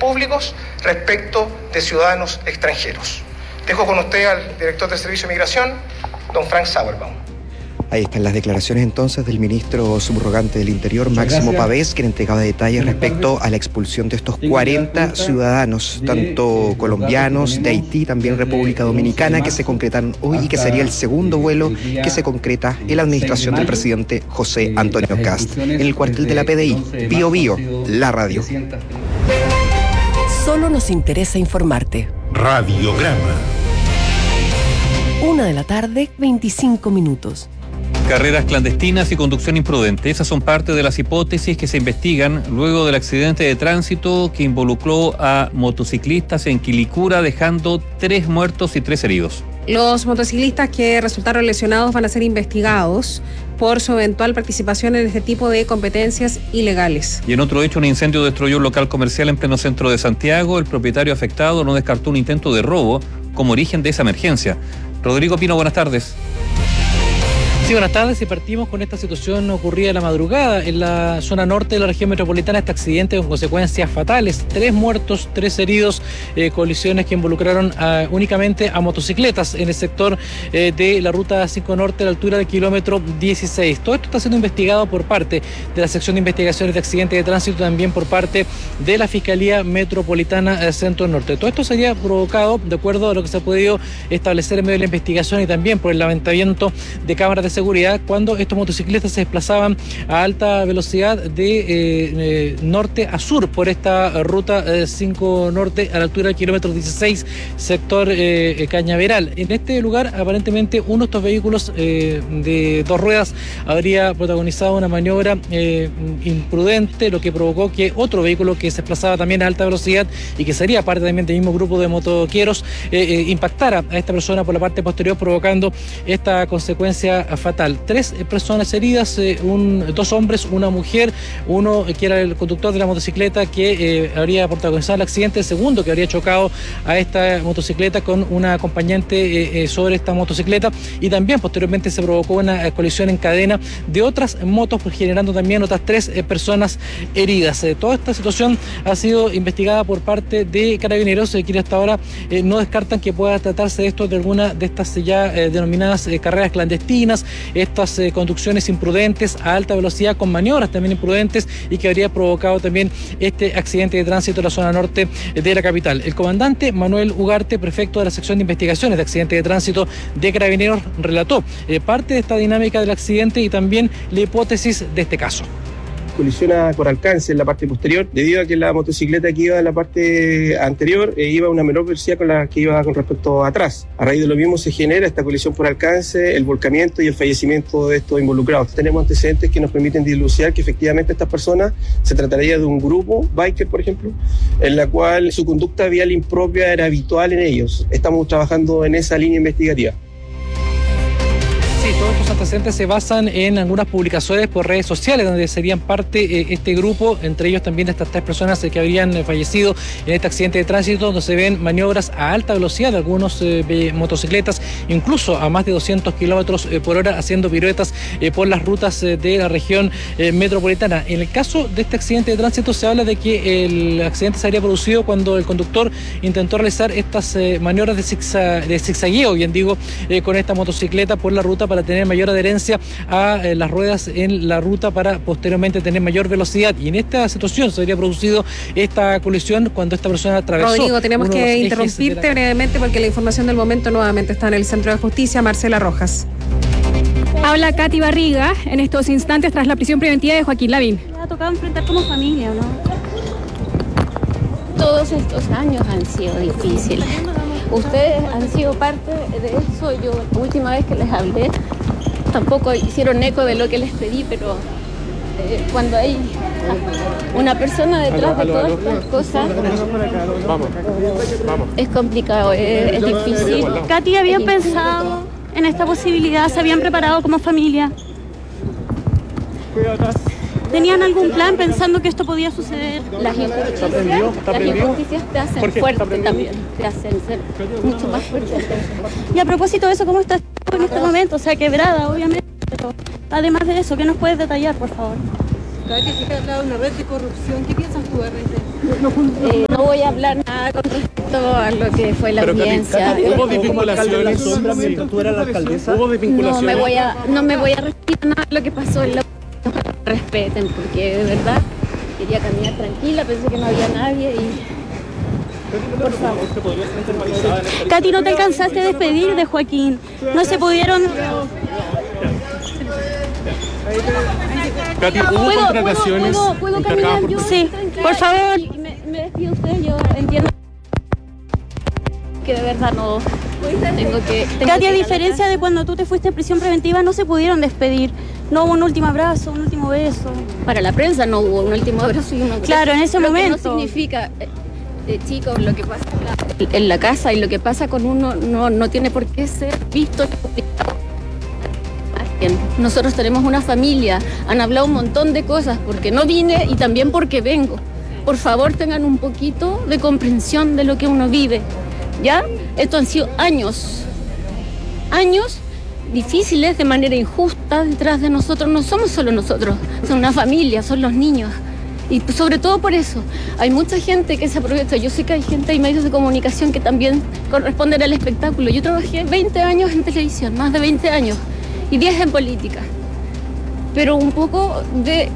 públicos respecto de ciudadanos extranjeros. Dejo con usted al director del Servicio de Migración, don Frank Sauerbaum. Ahí están las declaraciones entonces del ministro subrogante del Interior, Máximo Pavés, quien entregaba detalles respecto a la expulsión de estos 40 ciudadanos, tanto colombianos, de Haití, también República Dominicana, que se concretaron hoy y que sería el segundo vuelo que se concreta en la administración del presidente José Antonio Kast. En el cuartel de la PDI, Bío Bío, la radio. Solo nos interesa informarte. Radiograma. 1:00 p.m, 25 minutos. Carreras clandestinas y conducción imprudente. Esas son parte de las hipótesis que se investigan luego del accidente de tránsito que involucró a motociclistas en Quilicura, dejando 3 muertos y 3 heridos. Los motociclistas que resultaron lesionados van a ser investigados por su eventual participación en este tipo de competencias ilegales. Y en otro hecho, un incendio destruyó un local comercial en pleno centro de Santiago. El propietario afectado no descartó un intento de robo como origen de esa emergencia. Rodrigo Pino, buenas tardes. Sí, buenas tardes, y partimos con esta situación ocurrida en la madrugada en la zona norte de la región metropolitana. Este accidente con consecuencias fatales, 3 muertos, 3 heridos, colisiones que involucraron únicamente a motocicletas en el sector de la ruta 5 norte a la altura del kilómetro 16. Todo esto está siendo investigado por parte de la sección de investigaciones de accidentes de tránsito, también por parte de la Fiscalía Metropolitana Centro Norte. Todo esto sería provocado, de acuerdo a lo que se ha podido establecer en medio de la investigación y también por el levantamiento de cámaras de seguridad, cuando estos motociclistas se desplazaban a alta velocidad de norte a sur por esta ruta 5 norte a la altura del kilómetro 16, sector Cañaveral. En este lugar, aparentemente, uno de estos vehículos de 2 ruedas habría protagonizado una maniobra imprudente, lo que provocó que otro vehículo que se desplazaba también a alta velocidad y que sería parte también del mismo grupo de motoqueros impactara a esta persona por la parte posterior, provocando esta consecuencia fatal. 3 personas heridas, 2 hombres, una mujer, uno que era el conductor de la motocicleta que habría protagonizado el accidente, el segundo que habría chocado a esta motocicleta con una acompañante sobre esta motocicleta, y también posteriormente se provocó una colisión en cadena de otras motos, generando también otras 3 personas heridas. Toda esta situación ha sido investigada por parte de Carabineros, quienes hasta ahora no descartan que pueda tratarse de esto, de alguna de estas ya denominadas carreras clandestinas, estas conducciones imprudentes a alta velocidad con maniobras también imprudentes, y que habría provocado también este accidente de tránsito en la zona norte de la capital. El comandante Manuel Ugarte, prefecto de la sección de investigaciones de accidentes de tránsito de Carabineros, relató parte de esta dinámica del accidente y también la hipótesis de este caso. Colisiona por alcance en la parte posterior, debido a que la motocicleta que iba en la parte anterior iba a una menor velocidad con la que iba con respecto a atrás. A raíz de lo mismo se genera esta colisión por alcance, el volcamiento y el fallecimiento de estos involucrados. Tenemos antecedentes que nos permiten dilucidar que efectivamente estas personas se trataría de un grupo, biker por ejemplo, en la cual su conducta vial impropia era habitual en ellos. Estamos trabajando en esa línea investigativa. Sí, todos estos antecedentes se basan en algunas publicaciones por redes sociales donde serían parte este grupo, entre ellos también estas 3 personas que habrían fallecido en este accidente de tránsito, donde se ven maniobras a alta velocidad de algunos motocicletas, incluso a más de 200 kilómetros por hora, haciendo piruetas por las rutas de la región metropolitana. En el caso de este accidente de tránsito se habla de que el accidente se habría producido cuando el conductor intentó realizar estas maniobras de zigzagueo, bien digo, con esta motocicleta por la ruta para tener mayor adherencia a las ruedas en la ruta, para posteriormente tener mayor velocidad. Y en esta situación se habría producido esta colisión cuando esta persona atravesó. Rodrigo, tenemos que interrumpirte brevemente porque la información del momento nuevamente está en el Centro de Justicia. Marcela Rojas. Habla Katy Barriga en estos instantes tras la prisión preventiva de Joaquín Lavín. Me ha tocado enfrentar como familia, ¿no? Todos estos años han sido difíciles. Ustedes han sido parte de eso. Yo la última vez que les hablé tampoco hicieron eco de lo que les pedí, pero cuando hay una persona detrás de todas estas cosas, es complicado, es difícil. Katy, ¿habían pensado en esta posibilidad? ¿Se habían preparado como familia? ¿Tenían algún plan pensando que esto podía suceder? Las injusticias te hacen fuerte también, te hacen ser mucho más fuerte. Y a propósito de eso, ¿cómo estás en este momento? O sea, quebrada, obviamente, pero además de eso, ¿qué nos puedes detallar, por favor? Katy, se ha hablado de una red de corrupción. ¿Qué piensas tú de red? No voy a hablar nada con respecto a lo que fue la audiencia. ¿Hubo desvinculaciones? ¿Tú eras la alcaldesa? ¿Hubo desvinculaciones? No me voy a referir a nada de lo que pasó en la... Respeten, porque de verdad quería caminar tranquila, pensé que no había nadie y... Por favor. Katy, ¿no te alcanzaste a despedir de Joaquín? No se pudieron... Katy, ¿hubo contrataciones? ¿Puedo caminar yo? Sí, por favor. Me despido usted, yo entiendo que de verdad no tengo que... Katy, a diferencia de cuando tú te fuiste en prisión preventiva, no se pudieron despedir. No hubo un último abrazo, un último beso. Para la prensa no hubo un último abrazo y un beso. Claro, en ese momento. No significa, chicos, lo que pasa en la casa y lo que pasa con uno no tiene por qué ser visto. Nosotros tenemos una familia, han hablado un montón de cosas porque no vine y también porque vengo. Por favor, tengan un poquito de comprensión de lo que uno vive, ¿ya? Esto han sido años difíciles de manera injusta detrás de nosotros. No somos solo nosotros, son una familia, son los niños. Y sobre todo por eso, hay mucha gente que se aprovecha. Yo sé que hay gente, hay medios de comunicación que también corresponden al espectáculo. Yo trabajé 20 años en televisión, más de 20 años, y 10 en política. Pero un poco de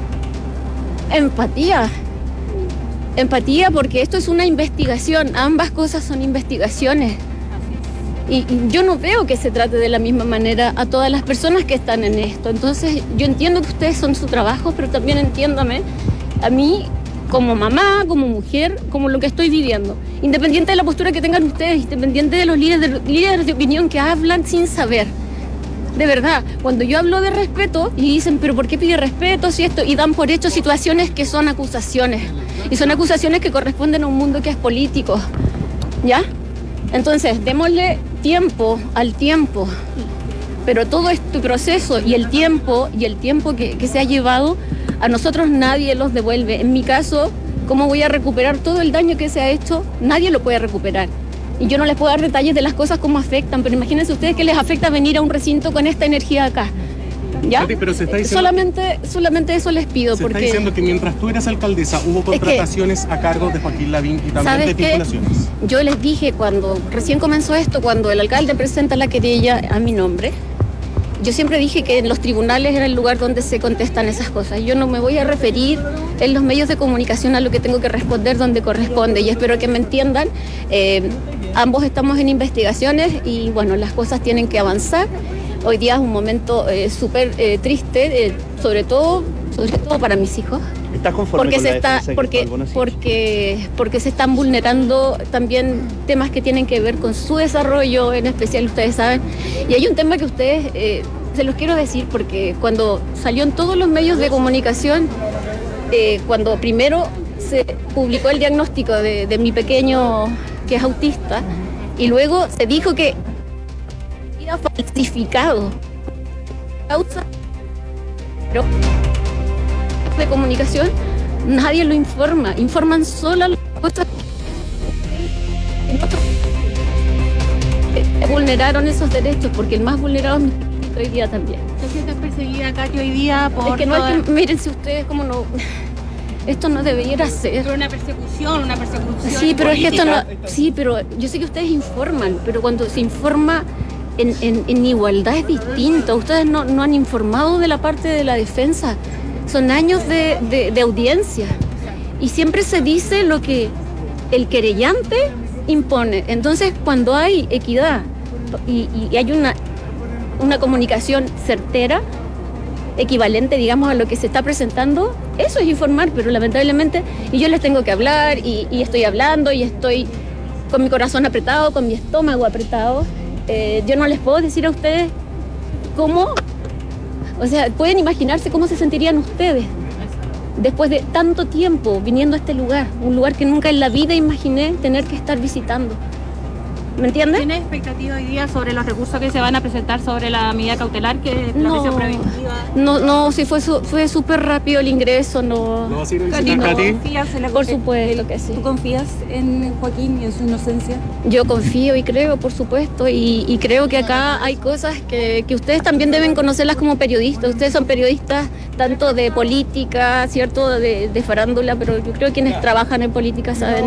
empatía. Empatía, porque esto es una investigación, ambas cosas son investigaciones. Y yo no veo que se trate de la misma manera a todas las personas que están en esto. Entonces, yo entiendo que ustedes son su trabajo, pero también entiéndame a mí como mamá, como mujer, como lo que estoy viviendo. Independiente de la postura que tengan ustedes, independiente de los líderes de opinión que hablan sin saber. De verdad, cuando yo hablo de respeto y dicen, pero ¿por qué pide respeto si esto? Y dan por hecho situaciones que son acusaciones. Y son acusaciones que corresponden a un mundo que es político. ¿Ya? Entonces, démosle tiempo al tiempo. Pero todo este proceso y el tiempo que se ha llevado, a nosotros nadie los devuelve. En mi caso, ¿cómo voy a recuperar todo el daño que se ha hecho? Nadie lo puede recuperar. Y yo no les puedo dar detalles de las cosas cómo afectan, pero imagínense ustedes que les afecta venir a un recinto con esta energía acá. ¿Ya? Katy, pero se está diciendo solamente eso les pido. Se está diciendo que mientras tú eras alcaldesa hubo contrataciones a cargo de Joaquín Lavín y también desvinculaciones. Yo les dije cuando recién comenzó esto, cuando el alcalde presenta la querella a mi nombre, yo siempre dije que en los tribunales era el lugar donde se contestan esas cosas. Yo no me voy a referir en los medios de comunicación a lo que tengo que responder donde corresponde, y espero que me entiendan. Ambos estamos en investigaciones y bueno, las cosas tienen que avanzar. Hoy día es un momento súper triste, sobre todo para mis hijos. ¿Estás conforme con la defensa porque se están vulnerando también temas que tienen que ver con su desarrollo, en especial ustedes saben. Y hay un tema que ustedes, se los quiero decir, porque cuando salió en todos los medios de comunicación, cuando primero se publicó el diagnóstico de mi pequeño que es autista, y luego se dijo que era falsificado. Causa de comunicación, nadie lo informa, informan solo las cosas que vulneraron esos derechos, porque el más vulnerado es hoy día también. ¿Te sientes perseguida, Katy, hoy día por...? Es que no hay que, mírense ustedes cómo no... Esto no debería ser. Pero una persecución Sí, pero política. Es que esto no... Sí, pero yo sé que ustedes informan, pero cuando se informa en igualdad es distinto. Ustedes no han informado de la parte de la defensa. Son años de audiencia. Y siempre se dice lo que el querellante impone. Entonces, cuando hay equidad y hay una comunicación certera, equivalente, digamos, a lo que se está presentando, eso es informar, pero lamentablemente, y yo les tengo que hablar, y estoy hablando, y estoy con mi corazón apretado, con mi estómago apretado. Yo no les puedo decir a ustedes cómo, o sea, pueden imaginarse cómo se sentirían ustedes después de tanto tiempo viniendo a este lugar, un lugar que nunca en la vida imaginé tener que estar visitando. ¿Me entiendes? ¿Tiene expectativa hoy día sobre los recursos que se van a presentar sobre la medida cautelar que es la prisión preventiva? No, sí fue súper rápido el ingreso, no. ¿No vas a ir a Katy, visitar, Katy? ¿confías en la Por supuesto que sí. ¿Tú confías en Joaquín y en su inocencia? Yo confío y creo, por supuesto, y creo que acá hay cosas que ustedes también deben conocerlas como periodistas. Ustedes son periodistas tanto de política, ¿cierto?, de farándula, pero yo creo que quienes trabajan en política saben